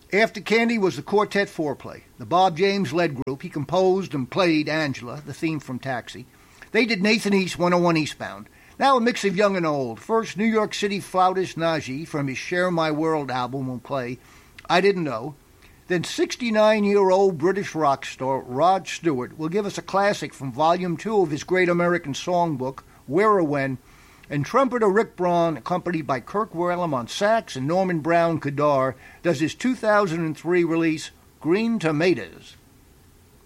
After Candy was the Quartet Foreplay, the Bob James-led group. He composed and played Angela, the theme from Taxi. They did Nathan East 101 Eastbound. Now a mix of young and old. First, New York City flautist Najee from his Share My World album will play I Didn't Know. Then 69-year-old British rock star Rod Stewart will give us a classic from Volume 2 of his Great American Songbook, Where or When, and trumpeter Rick Braun, accompanied by Kirk Whalum on sax and Norman Brown Kadar, does his 2003 release, Green Tomatoes.